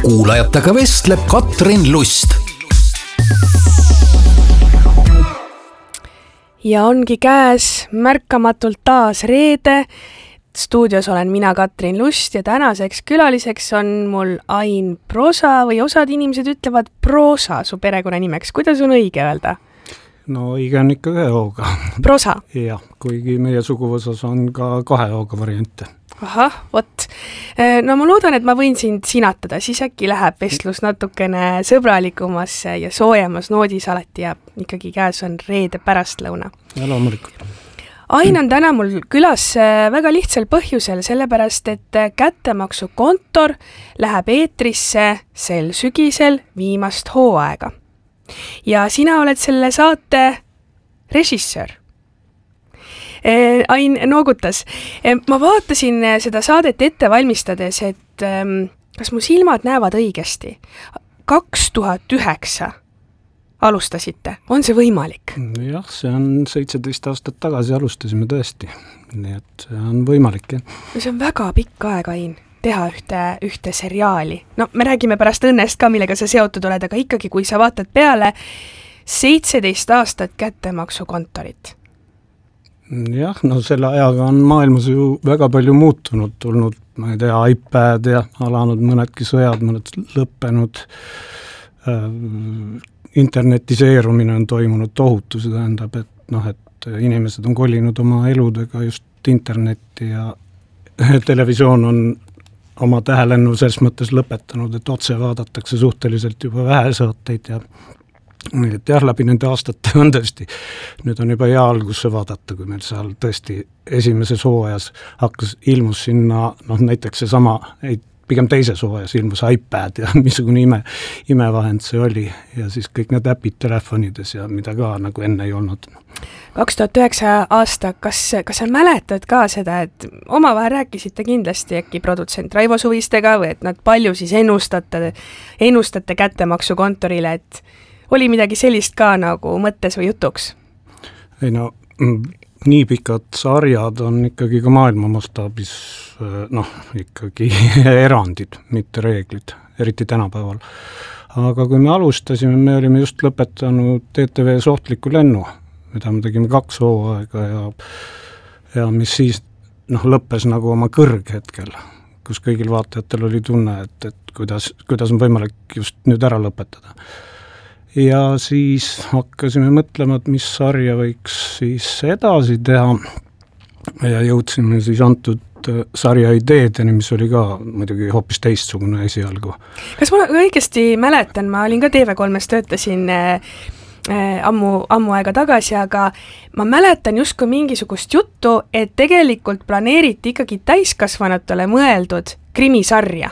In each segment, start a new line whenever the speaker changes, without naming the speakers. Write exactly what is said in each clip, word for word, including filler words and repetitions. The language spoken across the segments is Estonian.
kuulajatega vestleb Katrin Lust.
Ja ongi käes märkamatult taas reede. Stuudios olen mina, Katrin Lust, ja tänaseks külaliseks on mul Ain Prosa või osad inimesed ütlevad Prosa su perekonna nimeks. Kuidas on õige öelda?
No õige on ikka ühe hooga.
Prosa?
Jah, kuigi meie suguvõsas on ka kahe hooga variante.
Ahah, vot. No ma loodan, et ma võin sind sinatada, siis äkki läheb vestlus natukene sõbralikumasse ja soojemas noodis alati ja ikkagi käes on reede pärastlõuna.
Ja loomulikult.
Ain on täna mul külas väga lihtsal põhjusel, sellepärast, et kättemaksukontor läheb eetrisse sel sügisel viimast hooaega. Ja sina oled selle saate režissöör. Ain noogutas. Ma vaatasin seda saadet ette valmistades, et kas mu silmad näevad õigesti? kaks tuhat üheksa alustasite. On see võimalik?
Jah, see on seitseteist aastat tagasi alustasime tõesti. Nii et see on võimalik. Ja.
See on väga pikk aeg, Ain, teha ühte, ühte seriaali. No me räägime pärast õnnest ka, millega sa seotud oled, aga ikkagi, kui sa vaatad peale seitseteist aastat kättemaksukontorit.
Jah, no selle ajaga on maailmas ju väga palju muutunud, tulnud, ma ei tea, iPad ja alanud mõnedki sõjad, mõned lõppenud, äh, internetiseerumine on toimunud tohutu, see tähendab, et, noh, et inimesed on kolinud oma eludega just internetti ja televisioon on oma tähelennu selles mõttes lõpetanud, et otse vaadatakse suhteliselt juba vähe saateid ja et jah, läbi nende aastate on tõesti, nüüd on juba hea algusse vaadata, kui meil seal tõesti esimeses hooajas hakkas, ilmus sinna, noh näiteks see sama, pigem teises hooajas ilmus iPad ja missugune ime, imevahend see oli ja siis kõik need äpid telefonides ja mida ka nagu enne ei olnud.
kaks tuhat üheksa aasta, kas, kas sa mäletad ka seda, et omavahel rääkisite kindlasti äkki produtsent Raivo Suvistega või et nad palju siis ennustate, ennustate kättemaksukontorile, et oli midagi sellist ka nagu mõttes või jutuks?
Ei no, nii pikad sarjad on ikkagi ka maailma mastaabis, noh, ikkagi erandid, mitte reeglid, eriti tänapäeval. Aga kui me alustasime, me olime just lõpetanud T T V Sohtliku lennu, mida me tegime kaks hooaega ja, ja mis siis noh, lõppes nagu oma kõrghetkel, kus kõigil vaatajatel oli tunne, et, et kuidas, kuidas on võimalik just nüüd ära lõpetada. Ja siis hakkasime mõtlema, et mis sarja võiks siis edasi teha ja jõudsime siis antud sarja ideedeni, mis oli ka muidugi hoopis teistsugune esialgu.
Kas ma õigesti mäletan, ma olin ka T V kolmes töötasin äh, ammu, ammu aega tagasi, aga ma mäletan justkui mingisugust juttu, et tegelikult planeeriti ikkagi täiskasvanutele mõeldud krimisarja.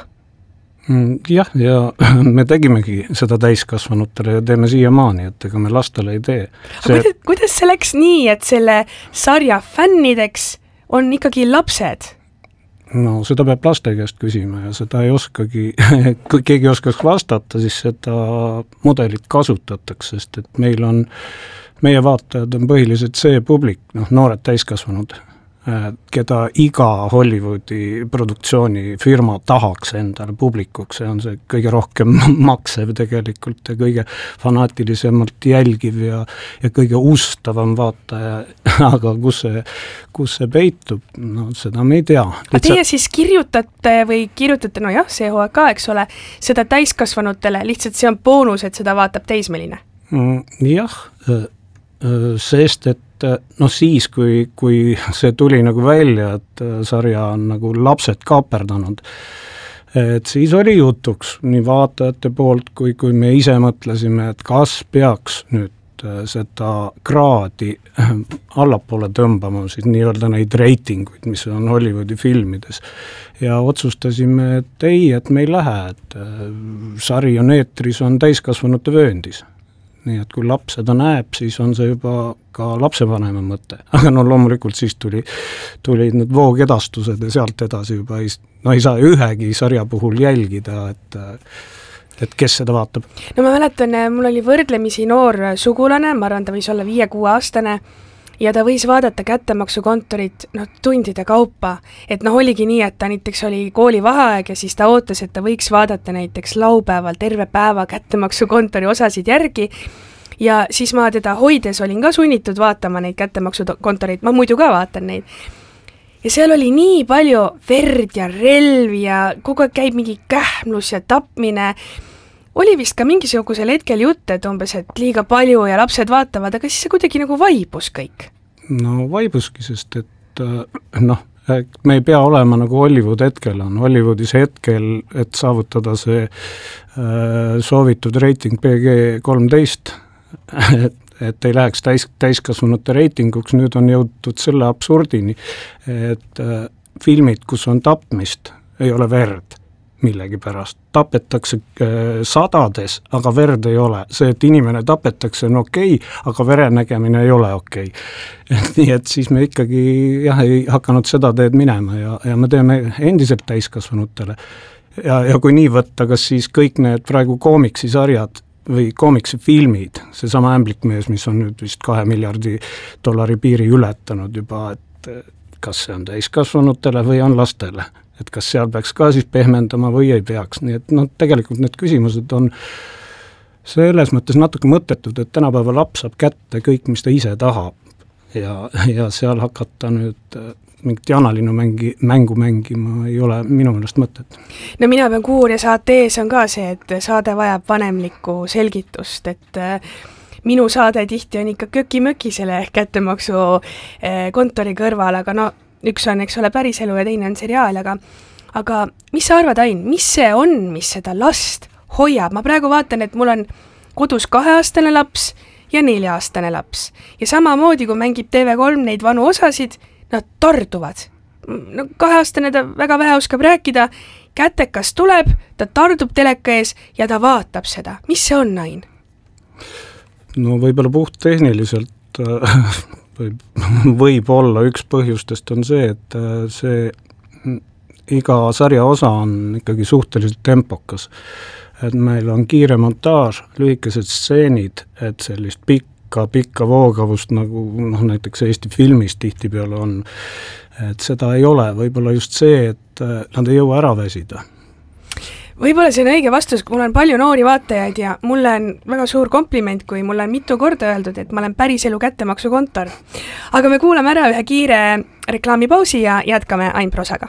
Jah, ja me tegimegi seda täiskasvanutele ja teeme siiamaani, et ega me lastele ei tee.
See... Kuidas, kuidas see läks nii, et selle sarja fännideks on ikkagi lapsed?
No seda peab laste käest küsima ja seda ei oskagi, kui keegi oskaks vastata, siis seda mudelit kasutatakse, sest et meil on, meie vaatajad on põhiliselt see publik, noh, noored täiskasvanud, keda iga Hollywoodi produktsioonifirma tahaks endale publikuks, see on see kõige rohkem maksev tegelikult ja kõige fanaatilisemalt jälgiv ja, ja kõige ustavam vaataja, aga kus see, kus see peitub, no seda me ei tea.
Aga teie siis kirjutate või kirjutate, no jah, see hooaeg ka, eks ole, seda täiskasvanutele, lihtsalt see on boonus, et seda vaatab teismeline?
Mm, jah, sest et no siis, kui, kui see tuli nagu välja, et sarja on nagu lapsed kaaperdanud, et siis oli jutuks nii vaatajate poolt, kui, kui me ise mõtlesime, et kas peaks nüüd seda kraadi allapoole tõmbama, siis nii-öelda neid reitinguid, mis on Hollywoodi filmides. Ja otsustasime, et ei, et me ei lähe, et sari on eetris, on täiskasvanute vööndis. Nii et kui laps seda näeb, siis on see juba ka lapsevanema mõte. Aga no loomulikult siis tuli, tuli need voogedastused ja sealt edasi juba ei, no ei saa ühegi sarja puhul jälgida, et, et kes seda vaatab.
No ma mäletan, mul oli võrdlemisi noor sugulane, ma arvan, ta võis olla viie-kuue aastane ja ta võis vaadata kättemaksukontorit noh, tundide kaupa, et noh, oligi nii, et ta näiteks oli koolivaheaeg ja siis ta ootas, et ta võiks vaadata näiteks laupäeval terve päeva kättemaksukontori osasid järgi ja siis ma teda hoides olin ka sunnitud vaatama neid kättemaksukontoreid, ma muidu ka vaatan neid. Ja seal oli nii palju verd ja relvi ja kogu aeg käib mingi kähmlus ja tapmine. Oli vist ka mingisugusel hetkel jutt, et umbes, et liiga palju ja lapsed vaatavad, aga siis see kuidagi nagu vaibus kõik.
No vaibuski, sest et noh, me ei pea olema nagu Hollywood hetkel on. Hollywoodis hetkel, et saavutada see äh, soovitud reiting P G kolmteist, et, et ei läheks täis, täiskasvanute reitinguks, nüüd on jõutud selle absurdini, et äh, filmid, kus on tapmist, ei ole verd millegi pärast. Tapetakse äh, sadades, aga verd ei ole. See, et inimene tapetakse, on okei, aga vere nägemine ei ole okei. Nii et siis me ikkagi jah, ei hakanud seda teed minema ja, ja me teeme endiselt täiskasvanutele. Ja, ja kui nii võtta, kas siis kõik need praegu koomiksisarjad või koomiksifilmid, see sama Ämblikmees, mis on nüüd vist kahe miljardi dollari piiri ületanud juba, et kas see on täiskasvanutele või on lastele. Et kas seal peaks ka siis pehmendama või ei peaks, nii et noh, tegelikult need küsimused on selles mõttes natuke mõttetud, et tänapäeva laps saab kätte kõik, mis ta ise tahab ja, ja seal hakata nüüd mingit Jaanalinu mängi, mängu mängima ei ole minu meelest mõtet.
No mina pean kuulja saate ees on ka see, et saade vajab vanemlikku selgitust, et minu saade tihti on ikka köki-möki selle kättemaksu kontori kõrval, aga no üks on, eks ole, päriselu ja teine on seriaal, aga, aga mis sa arvad, Ain, mis see on, mis seda last hoiab? Ma praegu vaatan, et mul on kodus kaheaastane laps ja nelja-aastane laps. Ja samamoodi, kui mängib T V kolm neid vanu osasid, nad tarduvad. No, kaheaastane ta väga vähe oskab rääkida, kätekas tuleb, ta tardub teleka ees ja ta vaatab seda. Mis see on, Ain?
No võib-olla puht tehniliselt võib, võib olla üks põhjustest on see, et see iga sarja osa on ikkagi suhteliselt tempokas. Et meil on kiire montaaž, lühikesed stseenid, et sellist pikka, pikka voogavust nagu noh, näiteks Eesti filmis tihtipeale on. Et seda ei ole, võib-olla just see, et nad ei jõua ära väsida.
Võib-olla see on õige vastus, mul on palju noori vaatajaid ja mulle on väga suur kompliment, kui mulle on mitu korda öeldud, et ma olen päriselu kättemaksukontor. Aga me kuulame ära ühe kiire reklaamipausi ja jätkame Ain Prosaga.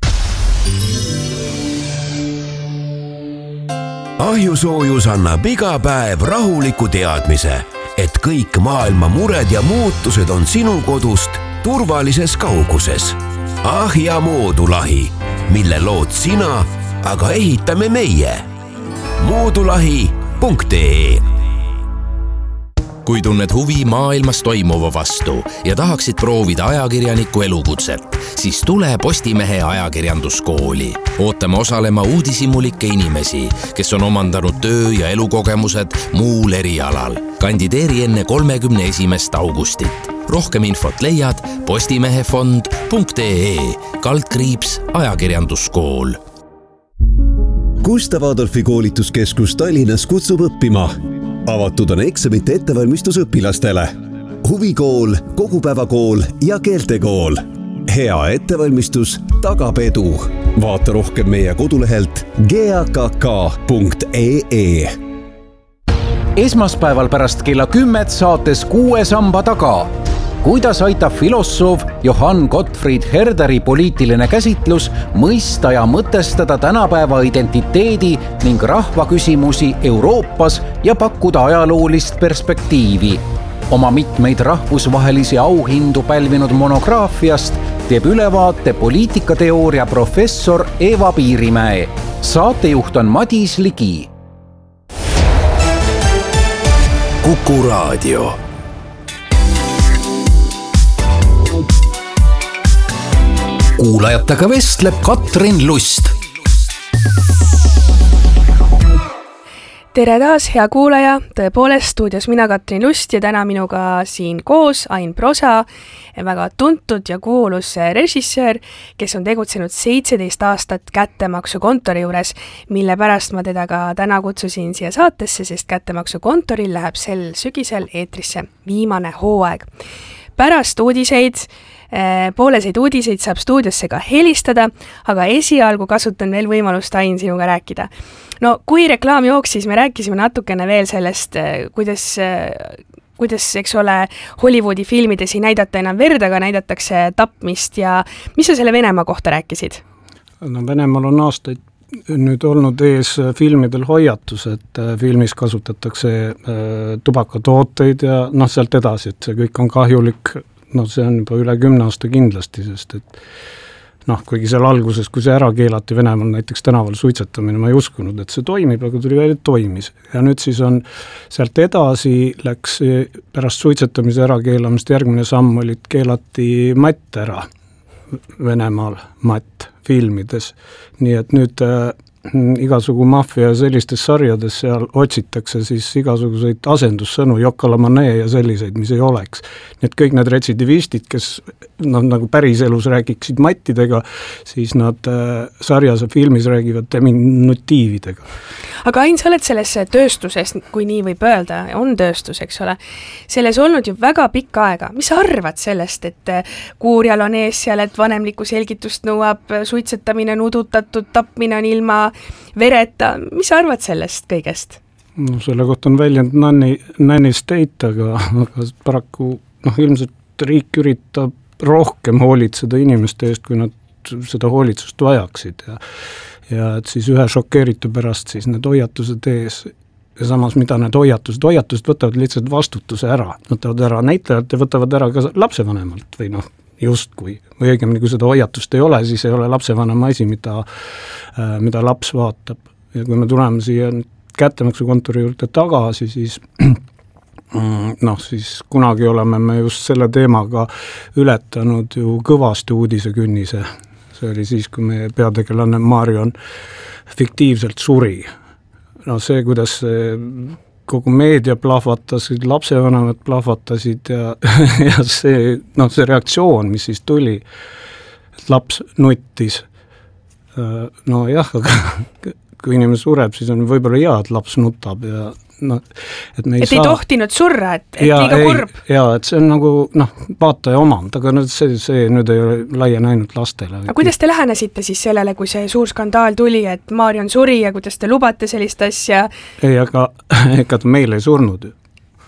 Ahjusoojus annab iga päev rahuliku teadmise, et kõik maailma mured ja muutused on sinu kodust turvalises kauguses. Ahja moodulahi, mille lood sina, aga ehitame meie. moodulahi punkt ee. Kui tunned huvi maailmas toimuva vastu ja tahaksid proovida ajakirjaniku elukutset, siis tule Postimehe ajakirjanduskooli. Ootame osalema uudishimulike inimesi, kes on omandanud töö- ja elukogemused muul erialal. Kandideeri enne kolmekümne esimest augustit. Rohkem infot leiad postimehefond punkt ee, kaldkriips ajakirjanduskool.
Gustav Adolfi koolituskeskus Tallinnas kutsub õppima. Avatud on eksamite ettevalmistus õpilastele. Huvikool, kogupäevakool ja keeltekool. Hea ettevalmistus tagab edu. Vaata rohkem meie kodulehelt g a k k punkt ee.
Esmaspäeval pärast kella kümmet saates Kuue samba taga. Kuidas aitab filosoof Johann Gottfried Herderi poliitiline käsitlus mõista ja mõtestada tänapäeva identiteedi ning rahvaküsimusi Euroopas ja pakkuda ajaloolist perspektiivi. Oma mitmeid rahvusvahelisi auhindu pälvinud monograafiast teeb ülevaate poliitikateooria professor Eva Piirimäe. Saatejuht on Madis Ligi.
Kuku Raadio.
Kuulajatega vestleb Katrin Lust.
Tere taas, hea kuulaja, tõepoolest stuudios mina Katrin Lust ja täna minuga siin koos Ain Prosa, väga tuntud ja kuulus režissöör, kes on tegutsenud seitseteist aastat kättemaksukontori juures, mille pärast ma teda ka täna kutsusin siia saatesse, sest kättemaksukontoril läheb sel sügisel eetrisse viimane hooaeg. pärast uudiseid, pooleseid uudiseid saab stuudiosse ka helistada, aga esialgu kasutan veel võimalust Ain sinuga rääkida. No kui reklaam jooksis, me rääkisime natukene veel sellest, kuidas, kuidas, eks ole, Hollywoodi filmides ei näidata enam verd, aga näidatakse tapmist ja mis sa selle Venemaa kohta rääkisid?
No Venemaal on aastaid nüüd olnud ees filmidel hoiatus, et filmis kasutatakse tubakatooteid ja noh, sealt edasi, et see kõik on kahjulik. No see on juba üle kümne aasta kindlasti, sest et noh, kuigi seal alguses, kui see ära keelati Venemaal näiteks tänaval suitsetamine, ma ei uskunud, et see toimib, aga tuli välja, et toimis. Ja nüüd siis on sealt edasi läks pärast suitsetamise ära keelamist järgmine samm oli, et keelati matt ära Venemaal, matt filmides. Nii et nüüd äh, igasugu maffia ja sellistes sarjades seal otsitakse siis igasuguseid asendussõnu, jokalamane ja selliseid, mis ei oleks. Nii et kõik need retsidivistid, kes noh, nagu päriselus räägiksid mattidega, siis nad äh, sarjas ja filmis räägivad diminutiividega.
Aga Ain, sa oled selles tööstuses, kui nii võib öelda, on tööstus, eks ole, selles olnud ju väga pikka aega. Mis sa arvad sellest, et kuurjal on ees seal, et vanemlikku selgitust nõuab, suitsetamine on udutatud, tapmine on ilma vereta, mis sa arvad sellest kõigest?
No selle kohta on väljend nanny, nanny state, aga, aga paraku noh, ilmselt riik üritab rohkem hoolitseda inimeste eest, kui nad seda hoolitsust vajaksid ja ja et siis ühe šokeeritu pärast siis need hoiatused ees ja samas mida need hoiatused, hoiatused võtavad lihtsalt vastutuse ära, võtavad ära näitlejalt ja võtavad ära ka lapsevanemalt või noh, justkui, või õigemini kui seda hoiatust ei ole, siis ei ole lapsevanema asi, mida, mida laps vaatab ja kui me tuleme siia kättemaksukontori juurde tagasi, siis noh, siis kunagi oleme me just selle teemaga ületanud ju kõvasti uudisekünnise. See oli siis, kui meie peategelane Marion fiktiivselt suri. No see, kuidas see kogu meedia plahvatasid, lapsevanemad plahvatasid ja, ja see, noh, see reaktsioon, mis siis tuli, et laps nuttis. No jah, aga kui inimene sureb, siis on võib-olla hea, et laps nutab ja no, et me ei
et
saa...
ei tohtinud surra, et, et
ja,
liiga
ei,
kurb.
Jaa, et see on nagu, noh, vaataja omand, aga nüüd see, see nüüd ei ole laien ainult lastele.
Aga kuidas te lähenesite siis sellele, kui see suur skandaal tuli, et Marion suri ja kuidas te lubate sellist asja?
Ei, aga ega ta meil ei surnud ju.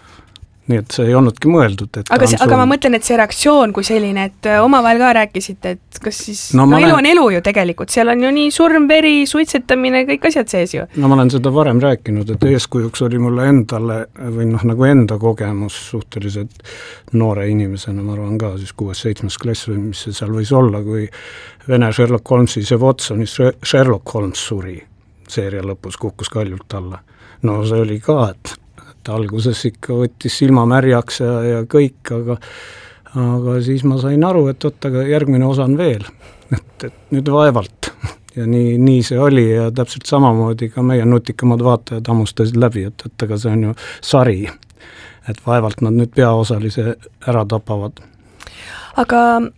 Nii et see ei olnudki mõeldud, et
aga, see, aga ma mõtlen, et see reaktsioon kui selline, et omavahel ka rääkisite, et kas siis,
no,
no elu
olen...
on elu ju tegelikult, seal on ju nii surm, veri, suitsetamine, kõik asjad sees ju.
No ma olen seda varem rääkinud, et eeskujuks oli mulle endale, või noh, nagu enda kogemus suhteliselt noore inimesena, ma arvan ka siis kuues-seitsmes klass või mis see seal võis olla, kui Vene Sherlock Holmesi see Watsonis Sherlock Holmes suri, seeria lõpus kukkus kaljult alla. No see oli ka, et alguses ikka võttis silma märjaks ja, ja kõik, aga, aga siis ma sain aru, et oot, aga järgmine osa on veel, et, et nüüd vaevalt ja nii, nii see oli ja täpselt samamoodi ka meie nutikamad vaatajad hammustasid läbi, et, et aga see on ju sari, et vaevalt nad nüüd peaosalise ära tapavad.
Aga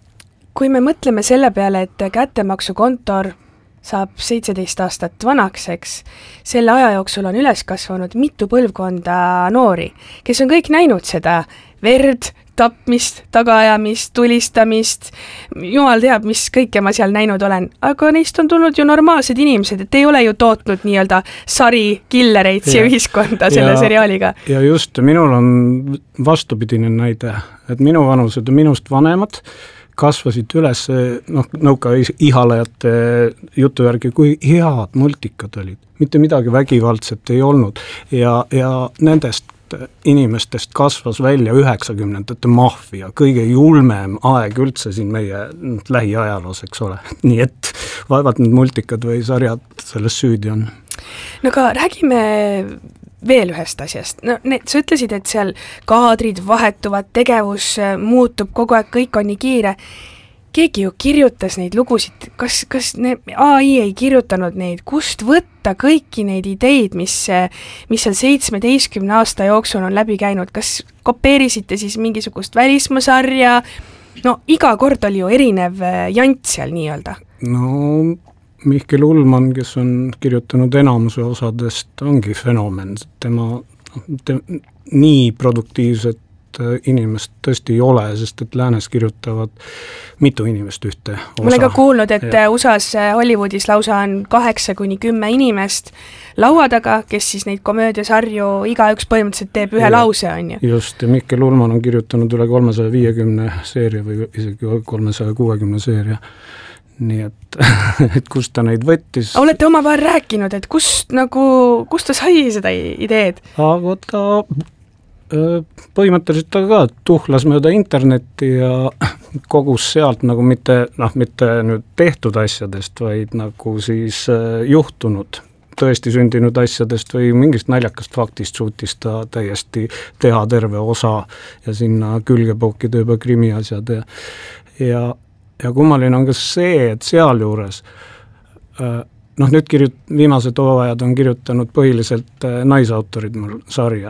kui me mõtleme selle peale, et kättemaksukontor saab seitseteist aastat vanaks, eks, selle aja jooksul on üles kasvanud mitu põlvkonda noori, kes on kõik näinud seda verd, tapmist, tagaajamist, tulistamist, jumal teab, mis kõike ma seal näinud olen, aga neist on tulnud ju normaalsed inimesed, et ei ole ju tootnud nii-öelda sari killereid siia ühiskonda selle
ja,
seriaaliga.
Ja just, minul on vastupidine näide, et minu vanused ja minust vanemad kasvasid üles noh, nõuka ihalejate jutu järgi, kui head multikad olid. Mitte midagi vägivaldset ei olnud ja, ja nendest inimestest kasvas välja üheksakümnendate maffia, kõige julmem aeg üldse siin meie lähiajaloos, eks ole. Nii et vaevalt need multikad või sarjad selles süüdi on.
No aga räägime veel ühest asjast. No, need, sa ütlesid, et seal kaadrid vahetuvad, tegevus muutub kogu aeg, kõik on nii kiire. Keegi ju kirjutas neid lugusid, kas, kas ne, A I ei kirjutanud neid, kust võtta kõiki neid ideid, mis, mis seal seitsmeteistkümne aasta jooksul on läbi käinud, kas kopeerisite siis mingisugust välismasarja, no iga kord oli ju erinev jant seal nii-öelda.
No Mihkel Ullmann, kes on kirjutanud enamuse osadest, ongi fenomen, tema te, nii produktiivset inimest tõesti ei ole, sest et läänes kirjutavad mitu inimest ühte osa.
Ma olen ka kuulnud, et ja. U S A-s Hollywoodis lausa on kaheksa kuni kümme inimest laua taga, kes siis neid komöödiasarju igaüks põhimõtteliselt teeb ühe ja, lause, on ju.
Just, ja Mikkel Ullmann on kirjutanud üle kolmesaja viiekümne seeria või isegi kolmesaja kuuekümne seeria. Nii et, et kust ta neid võttis.
Olete omavahel rääkinud, et kust, nagu, kust ta sai seda ideed?
Aga ta põhimõtteliselt ta ka tuhlas mööda internetti ja kogus sealt nagu mitte, noh, mitte nüüd tehtud asjadest, vaid nagu siis juhtunud, tõesti sündinud asjadest või mingist naljakast faktist suutis ta täiesti teha terve osa ja sinna külge pookida juba krimiasjad ja, ja Ja kummaline on ka see, et seal juures, noh nüüd kirjut-, viimased hooajad on kirjutanud põhiliselt naisautorid mul sarja.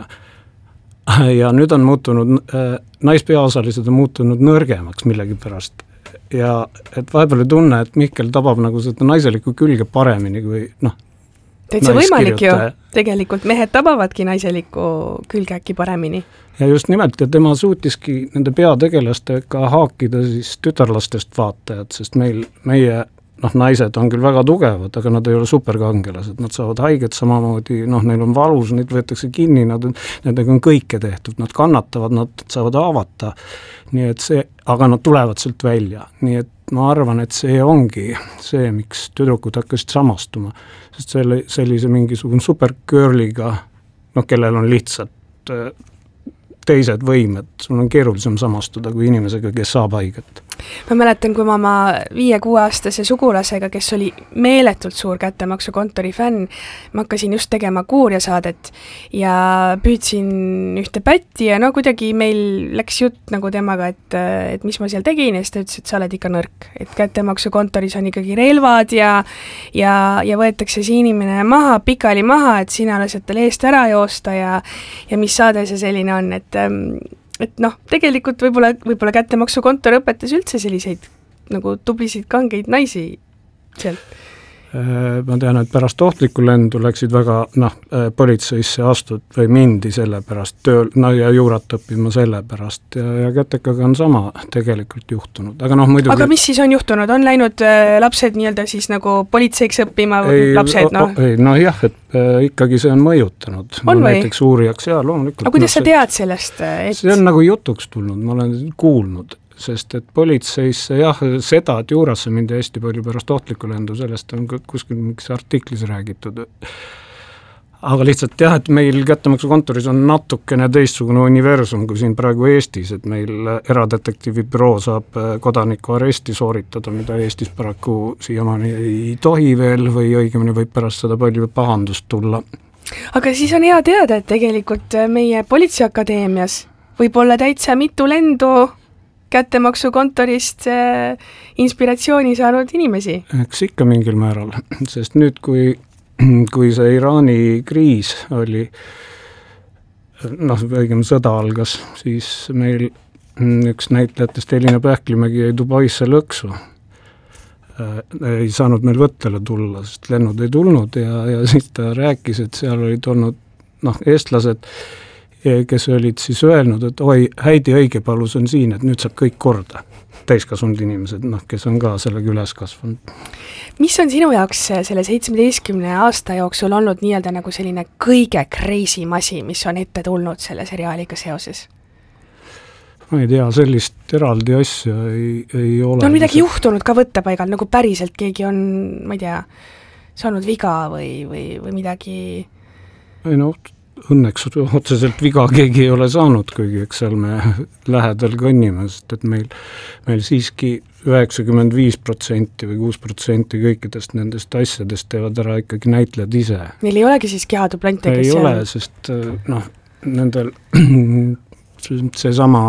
Ja nüüd on muutunud, naispeaosalised on muutunud nõrgemaks millegipärast. Ja et vahepeal ei tunne, et Mihkel tabab nagu seda naiselikku külge paremini kui noh.
Täitsa võimalik ju, tegelikult mehed tabavadki naiselikku külge äkki paremini.
Ja just nimelt, ja tema suutiski nende peategelastega haakida siis tütarlastest vaatajad, sest meil, meie noh, naised on küll väga tugevad, aga nad ei ole superkangelased, nad saavad haiget samamoodi, noh, neil on valus, neid võetakse kinni, nad, nendega on kõike tehtud, nad kannatavad, nad saavad haavata, nii et see, aga nad tulevad sealt välja, nii et ma arvan, et see ongi see, miks tüdrukud hakkasid samastuma, sest selle, sellise mingisugune supergirliga, noh, kellel on lihtsalt teised võimed, sul on keerulisem samastuda kui inimesega, kes saab haiget.
Ma mäletan, kui ma oma viie-kuueaastase sugulasega, kes oli meeletult suur kättemaksukontori fänn, ma hakkasin just tegema kuurjasaadet ja püüdsin ühte pätti ja no kuidagi meil läks jutt nagu temaga, et, et mis ma seal tegin ja siis ta ütles, et sa oled ikka nõrk, et kättemaksukontoris on ikkagi relvad ja, ja, ja võetakse see inimene maha, pikali maha, et sina lased tal eest ära joosta ja, ja mis saade see selline on, et et noh, tegelikult võib-olla, võib-olla kättemaksukontor õpetas üldse selliseid nagu tublisid kangeid naisi sealt.
Ma tean, et pärast ohtlikku lendu läksid väga, noh, politseisse astud või mindi selle pärast tööl, no ja juurat õppima selle pärast ja, ja kätekaga on sama tegelikult juhtunud, aga noh muidugi...
Aga mis siis on juhtunud? On läinud äh, lapsed nii-öelda siis nagu politseiks õppima ei, lapsed, noh?
Ei, noh jah, et äh, ikkagi see on mõjutanud.
On või?
Näiteks uurijaks, jaa, loomulikult.
Aga kuidas no, sa tead sellest? Et...
See on nagu jutuks tulnud, ma olen kuulnud, sest et politseisse jah, seda, et juurasse mindi hästi palju pärast ohtlikku lendu, sellest on kuskil mingis artiklis räägitud. Aga lihtsalt jah, et meil kättemaksukontoris on natukene teistsugune universum kui siin praegu Eestis, et meil eradetektiivi büroo saab kodaniku aresti sooritada, mida Eestis paraku siiamaani ei tohi veel või õigemini võib pärast seda palju pahandust tulla.
Aga siis on hea teada, et tegelikult meie politseiakadeemias võib olla täitsa mitu lendu kättemaksukontorist äh, inspiratsiooni saanud inimesi.
Eks ikka mingil määral, sest nüüd, kui, kui see Iraani kriis oli, noh, õigem sõda algas, siis meil üks näitlejatest Elina Pähklimägi jäi Dubaisse lõksu. Äh, ei saanud meil võttele tulla, sest lennud ei tulnud ja, ja siis ta rääkis, et seal olid olnud, noh, eestlased, kes olid siis öelnud, et oi, Häidi Õigepalus on siin, et nüüd saab kõik korda. Täiskasunud inimesed, noh, kes on ka sellega üles kasvanud.
Mis on sinu jaoks selle seitsmeteistkümne aasta jooksul olnud nii-öelda nagu selline kõige crazy asi, mis on ette tulnud selle seriaaliga seoses?
Ma ei tea, sellist eraldi asja ei, ei ole.
No on midagi juhtunud ka võttepaigal, nagu päriselt keegi on, ma ei tea, saanud viga või, või, või midagi...
Ei no, õnneks otseselt viga keegi ei ole saanud, kuigi eks seal me lähedal kõnnime, sest et meil, meil siiski üheksakümmend viis protsenti või kuus protsenti kõikidest nendest asjadest teevad ära ikkagi näitlejad ise.
Neil ei olegi siis kehaduplante?
Ei ole, on... sest noh, nendel see sama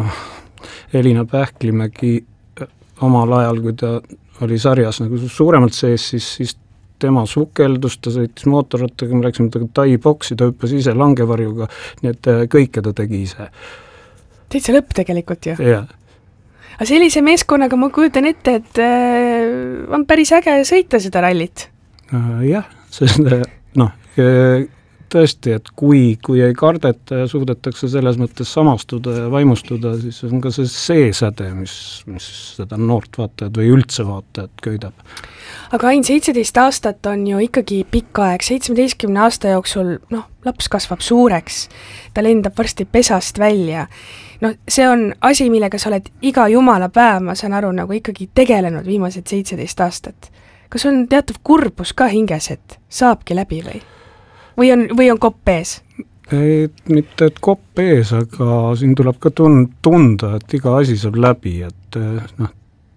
Elina Pähklimägi omal ajal, kui ta oli sarjas nagu suuremalt sees, siis, siis tema sukeldus, ta sõitis mootorrattaga, me läksime taga tai-boksi, ta hüppas ise langevarjuga, nii et kõike ta tegi ise.
Täitsa lõpp tegelikult ju.
Jah.
Aga sellise meeskonnaga ma kujutan ette, et äh, on päris äge sõita seda rallit.
Äh, jah, sest noh, tõesti, et kui, kui ei kardeta ja suudetakse selles mõttes samastuda ja vaimustuda, siis on ka see see säde, mis, mis seda noort vaatajat või üldse vaatajat köidab.
Aga Ain, seitseteist aastat on ju ikkagi pikk aeg, seitsmeteistkümne aasta jooksul, noh, laps kasvab suureks, ta lendab varsti pesast välja. No see on asi, millega sa oled iga jumala päev, ma saan aru, nagu ikkagi tegelenud viimased seitseteist aastat. Kas on teatav kurbus ka hinges, et saabki läbi või? Või on, või on kopp ees?
Ei, mitte et kopp ees, aga siin tuleb ka tun- tunda, et iga asi saab läbi, et noh,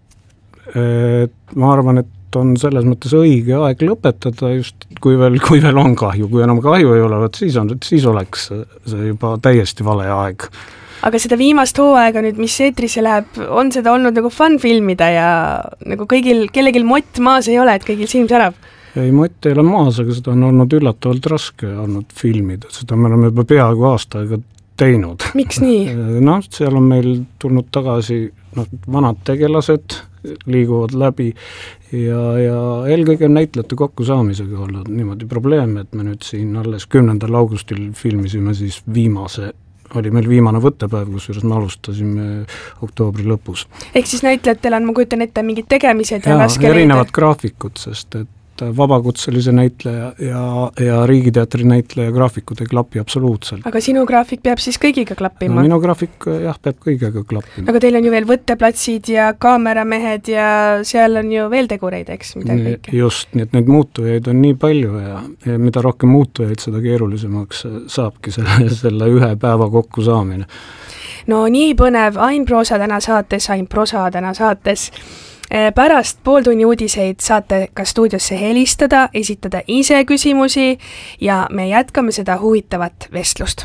et ma arvan, et on selles mõttes õige aeg lõpetada just, kui veel, kui veel on kahju, kui enam kahju ei ole, siis, on, siis oleks see juba täiesti vale aeg.
Aga seda viimast hooaega nüüd, mis eetrisse läheb, on seda olnud nagu fun filmida ja nagu kõigil, kellegil mott maas ei ole, et kõigil silm särab?
Ei, mott ei ole maas, aga seda on olnud üllatavalt raske olnud filmida, seda me oleme juba peaaegu aasta aega teinud.
Miks nii?
Noh, seal on meil tulnud tagasi no, vanad tegelased, liiguvad läbi ja, ja eelkõige näitlejate kokkusaamisega olnud niimoodi probleem, et me nüüd siin alles kümnendal augustil filmisime siis viimase oli meil viimane võttepäev, kusjuures me alustasime oktoobri lõpus.
Ehk siis näitlejatel on, ma kujutan ette, mingid tegemised ja,
ja
raske
erinevad leida. Graafikud, sest et vabakutselise näitleja ja, ja Riigiteatri näitleja graafikud ei klapi absoluutselt.
Aga sinu graafik peab siis kõigiga klappima?
No, minu graafik jah, peab kõigega klappima.
Aga teil on ju veel võtteplatsid ja kaameramehed ja seal on ju veel tegureid, eks? Mida kõike?
Just, nii et neid muutujaid on nii palju ja, ja mida rohkem muutujaid, seda keerulisemaks saabki selle, selle ühe päeva kokku saamine.
No nii põnev, Ain Prosa täna saates, Ain Prosa täna saates. Pärast pooltunni uudiseid saate ka stuudiosse helistada, esitada ise küsimusi ja me jätkame seda huvitavat vestlust.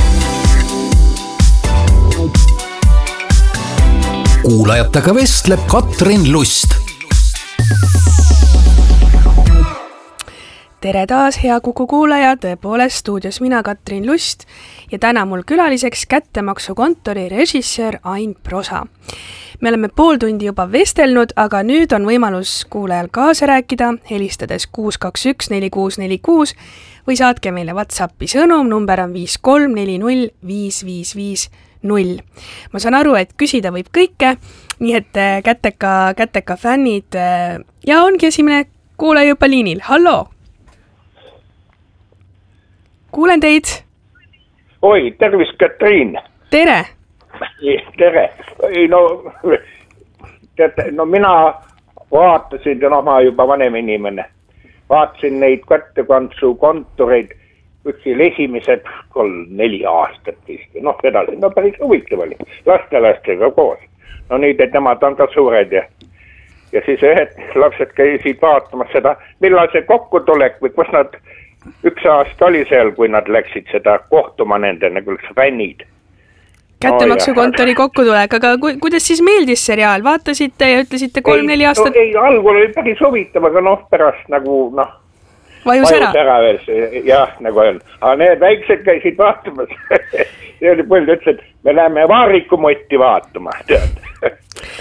Kuulajatega vestleb Katrin Lust.
Tere taas, hea Kuku kuulaja, tõepoolest stuudios mina, Katrin Lust, ja täna mul külaliseks kättemaksukontori režissöör Ain Prosa. Me oleme pool tundi juba vestelnud, aga nüüd on võimalus kuulajal kaasa rääkida, helistades kuus kaks üks neli kuus neli kuus või saatke meile WhatsAppi sõnum, number on viis kolm neli null viis viis viis null. Ma saan aru, et küsida võib kõike, nii et käteka, käteka fännid ja ongi esimene kuulaja juba liinil. Hallo! Kuulen teid.
Oi, tervist, Katriin.
Tere.
Tere. Ei, no, teate, no mina vaatasin, no ma juba vanem inimene, vaatasin neid kättekantsu kontoreid üksil esimesed kolm, neli aastat vist. Noh, edasi, no päris huvitav oli. Lastelastega koos. No nüüd, et nemad on ka suured ja, ja siis ühed lapsed käisid vaatamas seda, millal see kokkutulek või kus nad üks aasta oli seal, kui nad läksid seda kohtuma nende nagu üks fännid.
Kättemaksukontori no, kokkutulek, aga ku, kuidas siis meeldis seriaal? Vaatasite ja ütlesite kolm-neli aastat?
No, ei, algul oli päris huvitav, aga noh, pärast nagu, noh,
vajus ära,
ära veel see, jah, nagu on. Aga need väiksed käisid vaatamas. See oli palju, ütles, et me läheme vaarikumotti vaatama, tead.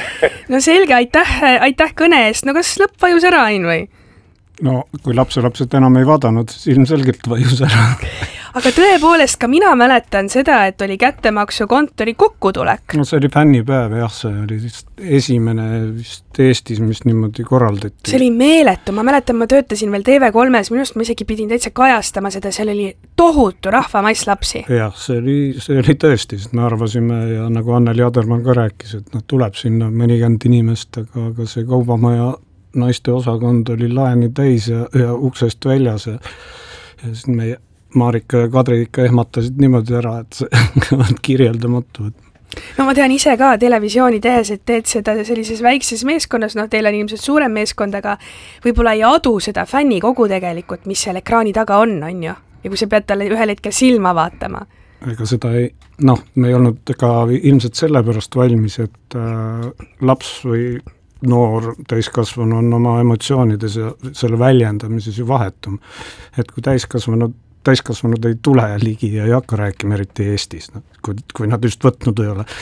No selge, aitäh, aitäh kõne eest. No kas lõpp vajus ära, Ain, või?
No, kui lapselapsed enam ei vaadanud, siis ilmselgelt vajus ära.
Aga tõepoolest, ka mina mäletan seda, et oli kättemaksukontori kokkutulek.
No see oli fännipäev, jah, see oli esimene vist Eestis, mis niimoodi korraldati.
See oli meeletu, ma mäletan, ma töötasin veel T V kolmes, minust ma isegi pidin täitsa kajastama seda, seal oli tohutu rahvamass lapsi.
Jah, see oli, see oli tõesti, sest me arvasime ja nagu Anneli Adermann ka rääkis, et noh, tuleb sinna mõnikümmend inimest, aga, aga see kaubamaja naiste osakond oli laeni täis ja, ja uksest väljas ja, ja siis meie Marika ja Kadri ikka ehmatasid niimoodi ära, et see on kirjeldamatu.
No ma tean ise ka televisiooni tehes, et teed seda sellises väikses meeskonnas, noh teil on ilmselt suurem meeskond, aga võib-olla ei adu seda fännikogu tegelikult, mis seal ekraani taga on, on ju? Ja kui sa pead talle ühel hetkel silma vaatama.
Ega seda ei, noh, me ei olnud ka ilmselt sellepärast valmis, et äh, laps või noor täiskasvanu on oma emotsioonides ja selle väljendamises ju vahetum. Et kui täiskasvanud, täiskasvanud ei tule ligi ja ei hakka rääkima eriti Eestis, no, kui, kui nad just võtnud ei ole.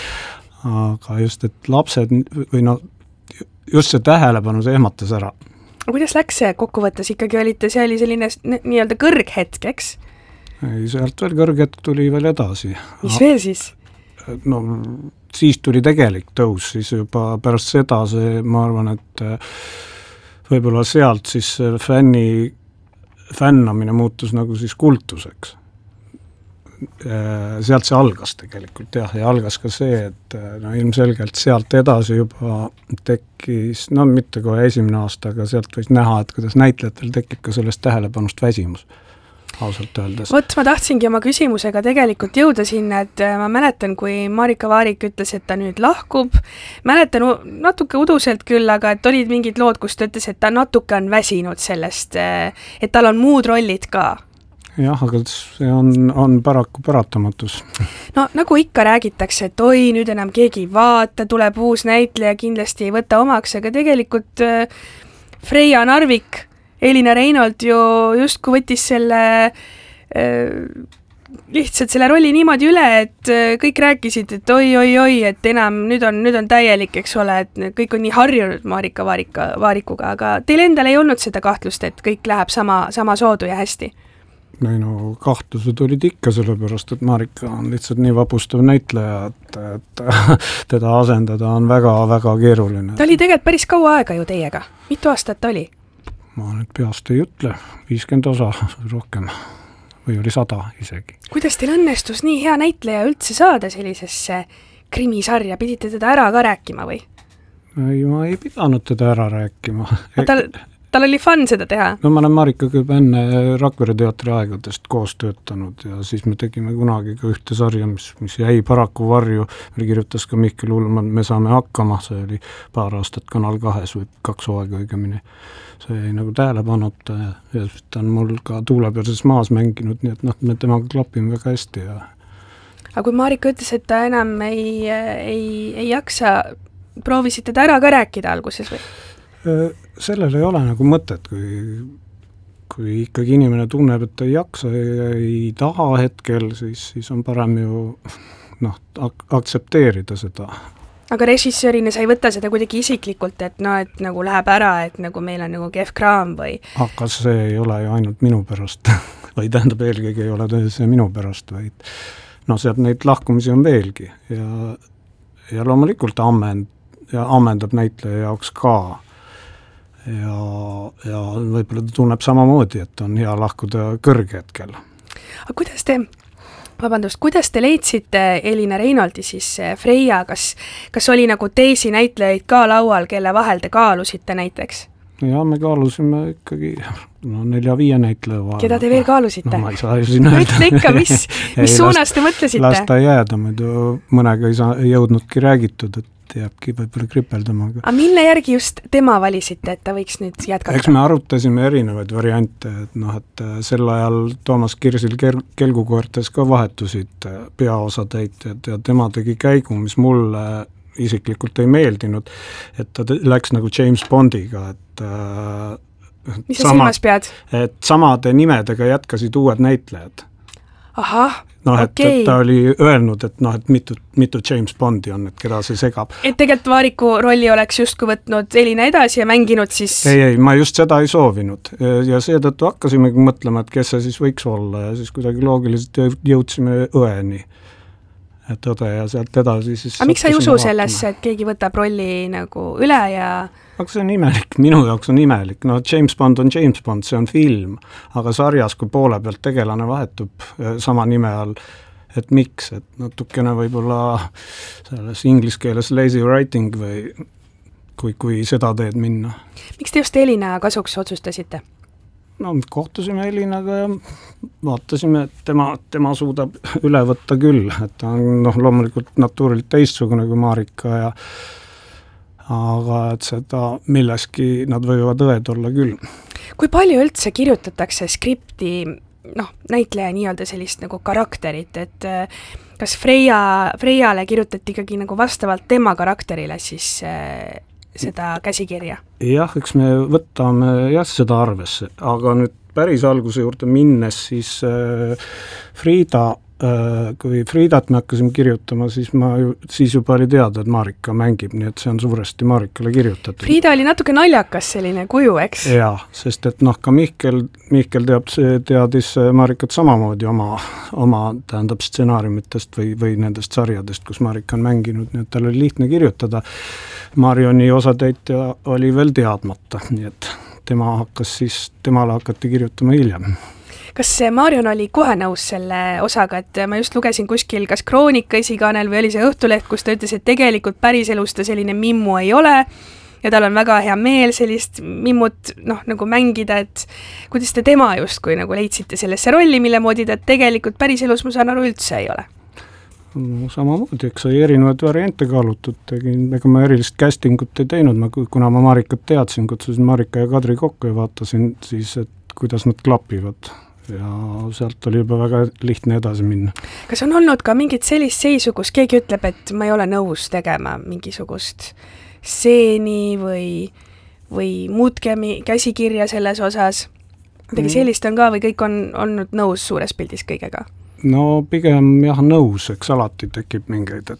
Aga just, et lapsed või no, just see tähelepanu, see ehmatas ära.
Kuidas läks see kokkuvõttes? Ikkagi olite, see oli selline nii-öelda kõrghetk, eks?
ei, sealt veel kõrget tuli veel edasi.
Mis veel siis?
No siis tuli tegelik tõus, siis juba pärast seda see, ma arvan, et võib-olla sealt siis fänni, fännamine muutus nagu siis kultuseks. Sealt see algas tegelikult, jah, ja algas ka see, et no ilmselgelt sealt edasi juba tekkis, no mitte kohe esimene aasta, aga sealt võis näha, et kuidas näitlejatel tekib ka sellest tähelepanust väsimus. Ausalt öeldes.
Vot ma tahtsingi oma küsimusega tegelikult jõuda sinna, et ma mäletan, kui Marika Vaarik ütles, et ta nüüd lahkub, mäletan natuke uduselt küll, aga et olid mingid lood, kus ta ütles, et ta natuke on väsinud sellest, et tal on muud rollid ka.
Jah, aga see on, on paraku paratamatus.
No nagu ikka räägitakse, et oi, nüüd enam keegi ei vaata, tuleb uus näitleja, kindlasti ei võta omaks, aga tegelikult Freia Narvik, Elina Reinold ju justkui võttis selle äh, lihtsalt selle rolli niimoodi üle, et äh, kõik rääkisid, et oi, oi, oi, et enam nüüd on, nüüd on täielik, eks ole, et kõik on nii harjunud Marika Vaarika, Vaarikuga, aga teil endal ei olnud seda kahtlust, et kõik läheb sama, sama soodu ja hästi?
Ei no kahtlused olid ikka sellepärast, et Marika on lihtsalt nii vapustav näitleja, et, et teda asendada on väga-väga keeruline.
Ta oli tegelikult päris kaua aega ju teiega. Mitu aastat oli?
Ma nüüd peast ei ütle, viiskümmend osa rohkem või oli sada isegi.
Kuidas teil õnnestus nii hea näitleja üldse saada sellisesse krimisarja? Pidite teda ära ka rääkima või?
Ei, ma ei pidanud teda ära rääkima.
Tal, tal oli fun seda teha?
No ma olen Marikaga juba enne Rakvere teatri aegadest koos töötanud ja siis me tegime kunagi ka ühte sarja, mis, mis jäi paraku varju. Me kirjutas ka Mihkel Ullmann, me saame hakkama, see oli paar aastat Kanal kahes või kaks hooaega õigemini. See jäi nagu tähelepanuta ja, ja ta on mul ka Tuulepealses maas mänginud, nii et noh, me temaga klapime väga hästi. Ja...
Aga kui Marika ütles, et ta enam ei, ei, ei jaksa, proovisid teda ära ka rääkida alguses või?
Sellel ei ole nagu mõtet, kui, kui ikkagi inimene tunneb, et ta ei jaksa ja ei taha hetkel, siis, siis on parem ju noh, ak- aktsepteerida seda.
Aga režissöörina sa ei võta seda kuidagi isiklikult, et no, et nagu läheb ära, et nagu meil on nagu kehv kraam või?
Aga see ei ole ju ainult minu pärast, või tähendab eelkõige ei ole see minu pärast, vaid no sealt neid lahkumisi on veelgi ja, ja loomulikult ammend, ja ammendab näitleja jaoks ka. Ja, ja võib-olla ta tunneb samamoodi, et on hea lahkuda kõrge hetkel.
Aga kuidas te, vabandust, kuidas te leidsite Elina Reinoldi siis Freia, kas, kas oli nagu teisi näitlejaid ka laual, kelle vahel te kaalusite näiteks? Ja
me kaalusime ikkagi no, nelja-viie näitleja vahel.
Keda te veel kaalusite?
No ma ei saa ju siin öelda.
Ütle ikka, mis, mis ei, suunas last, te mõtlesite?
Lasta jääda, muidu mõnega ei, saa, ei jõudnudki räägitud, et jääbki võib-olla kripeldama.
Aga mille järgi just tema valisite, et ta võiks nüüd jätkata?
Eks me arutasime erinevaid variante, et noh, et sel ajal Toomas Kirsil kel- Kelgukoertes ka vahetusid peaosatäitjad ja tema tegi käigu, mis mulle isiklikult ei meeldinud, et ta läks nagu James Bondiga, et
mis sa silmas pead?
Et samade nimedega jätkasid uued näitlejad.
Ahah,
noh, et,
okei.
et ta oli öelnud, et noh, et mitu, mitu James Bondi on, et keda see segab.
Et tegelikult Vaariku rolli oleks justkui võtnud Elina edasi ja mänginud siis...
Ei, ei, ma just seda ei soovinud. Ja seetõttu hakkasimegi mõtlema, et kes see siis võiks olla ja siis kuidagi loogiliselt jõudsime õeni. Et õde ja sealt edasi siis...
Aga miks sa ei usu sellesse, et keegi võtab rolli nagu üle ja...
Aga see on imelik, minu jaoks on imelik, no James Bond on James Bond, see on film, aga sarjas, kui poole pealt tegelane vahetub sama nime all, et miks, et natukene võib-olla selles inglise keeles lazy writing või kui, kui seda teed minna.
Miks te just Elina kasuks otsustasite?
No kohtusime Elinaga ja vaatasime, et tema, tema suudab üle võtta küll, et ta on noh, loomulikult natuurilt teistsugune kui Marika ja aga et seda milleski nad võivad õed olla küll.
Kui palju üldse kirjutatakse skripti, noh, näitleja nii-öelda sellist nagu karakterit, et kas Freia, Freiale kirjutati ikkagi nagu vastavalt tema karakterile siis äh, seda käsikirja?
Jah, eks me võtame jah seda arvesse, aga nüüd päris alguse juurde minnes siis äh, Friida kui Friidat me hakkasime kirjutama, siis ma ju, siis juba oli teada, et Marika mängib, nii et see on suuresti Marikale kirjutatud.
Friida oli natuke naljakas selline kuju, eks?
Jaa, sest et noh, ka Mihkel, Mihkel teab, teadis Marikat samamoodi oma, oma tähendab stsenaariumitest või, või nendest sarjadest, kus Marika on mänginud, nii et tal oli lihtne kirjutada. Marioni osatäitja oli veel teadmata, nii et tema hakkas siis, temale hakati kirjutama hiljem.
Kas Marion oli kohe nõus selle osaga, et ma just lugesin kuskil kas Kroonika esikaanel või oli see Õhtuleht, kus ta ütles, et tegelikult päriselus ta selline mimmu ei ole ja tal on väga hea meel sellist mimmut noh, nagu mängida, et kuidas te tema justkui nagu leidsite sellesse rolli, mille moodi ta tegelikult päriselus ma saan aru üldse ei ole?
No, samamoodi, eks sai erinevaid variante kaalutud, tegin, ega ma erilist castingut ei teinud, ma, kuna ma Marikat teadsin, kutsusin Marika ja Kadri kokku ja vaatasin siis, et kuidas nad klapivad. Ja sealt oli juba väga lihtne edasi minna.
Kas on olnud ka mingit sellist seisu, kus keegi ütleb, et ma ei ole nõus tegema mingisugust stseeni või, või muutke käsikirja selles osas? Midagi sellist on ka või kõik on olnud nõus suures pildis kõigega?
No pigem jah nõus, eks alati tekib mingeid,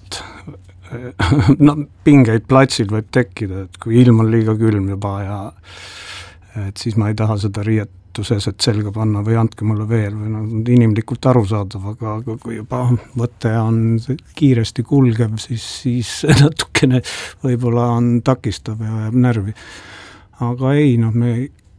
et no pingeid platsil võib tekkida, et kui ilm on liiga külm juba ja et siis ma ei taha seda riiet et selga panna või andke mulle veel või no, inimlikult arusaadav, aga, aga kui juba võte on kiiresti kulgev, siis, siis natukene võib-olla on takistav ja jääb närvi. Aga ei, noh, me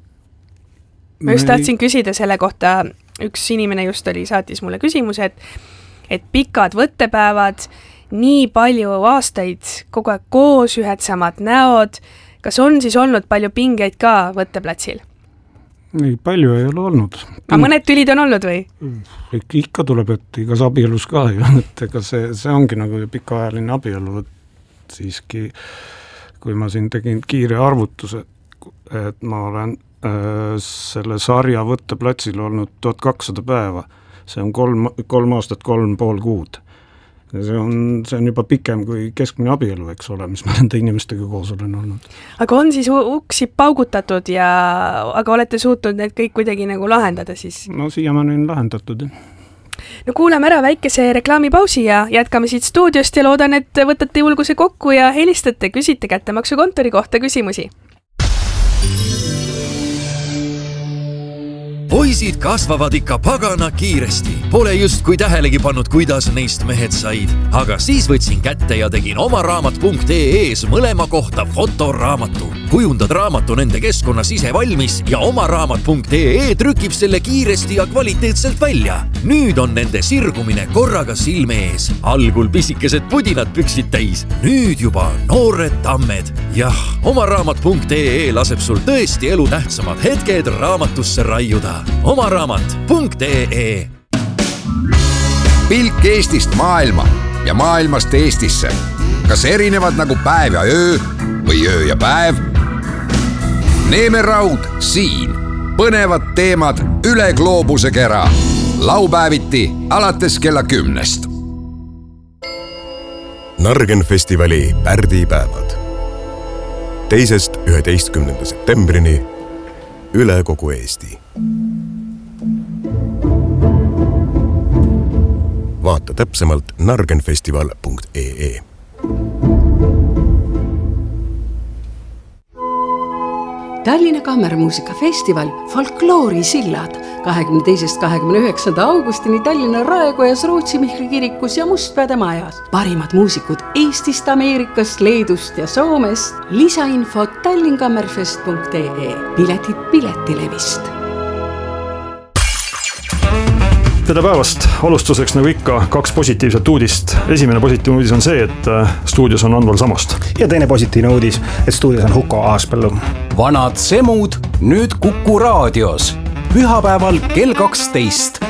ma just me... tahtsin küsida selle kohta, üks inimene just oli, saatis mulle küsimuse, et, et pikad võttepäevad, nii palju aastaid kogu aeg koos, ühed samad näod, kas on siis olnud palju pingeid ka võtteplatsil?
Ei, palju ei ole olnud.
Aga mõned tülid on olnud või?
Ikka tuleb, et igas abielus ka ju, et ega see, see ongi nagu pikaajaline abielu, et siiski, kui ma siin tegin kiire arvutuse, et ma olen äh, selle sarja võtteplatsil olnud tuhat kakssada päeva, see on kolm, kolm aastat, kolm pool kuud. See on, see on juba pikem kui keskmine abielu, eks ole, mis ma nende inimestega koos olen olnud. Aga
on siis uksi paugutatud ja aga olete suutnud need kõik kuidagi nagu lahendada siis?
No siiamaani on lahendatud.
No kuulame ära väikese reklaamipausi ja jätkame siit stuudiost ja loodan, et võtate julguse kokku ja helistate, küsite kättemaksukontori kohta küsimusi.
Poisid kasvavad ikka pagana kiiresti. Pole just kui tähelegi pannud, kuidas neist mehed said. Aga siis võtsin kätte ja tegin oma raamat punkt ee es mõlema kohta fotoraamatu. Kujundad raamatu nende keskkonnas ise valmis ja oma raamat punkt ee trükib selle kiiresti ja kvaliteetselt välja. Nüüd on nende sirgumine korraga silme ees. Algul pisikesed pudinad püksid täis. Nüüd juba noored tammed. Jah, oma raamat punkt ee laseb sul tõesti elu tähtsamad hetked raamatusse raiuda. Oma raamat punkt ee.
Pilk Eestist maailma ja maailmast Eestisse. Kas erinevad nagu päev ja öö või öö ja päev? Neemeraud siin. Põnevad teemad üle gloobuse kera. Laupäeviti alates kella kümnest.
Nargenfestivali pärdipäevad. Teisest üheteistkümnenda septembrini üle kogu Eesti. Vaata täpsemalt nargenfestival punkt ee.
Tallinna Kammermuusikafestival Folkloori sillad kahekümne teisest kahekümne üheksanda augustini Tallinna Raekojas, Rootsi Mihkli kirikus ja Mustpeade majas. Parimad muusikud Eestist, Ameerikast, Leedust ja Soomest. Lisainfot tallinkammerfest punkt ee. Piletid Piletilevist.
Tere päevast! Alustuseks nagu ikka kaks positiivset uudist. Esimene positiivne uudis on see, et stuudios on Anval Samost.
Ja teine positiivne uudis, et stuudios on Huko Aaspõllu.
Vanad semud nüüd Kuku raadios. Pühapäeval kell kaksteist.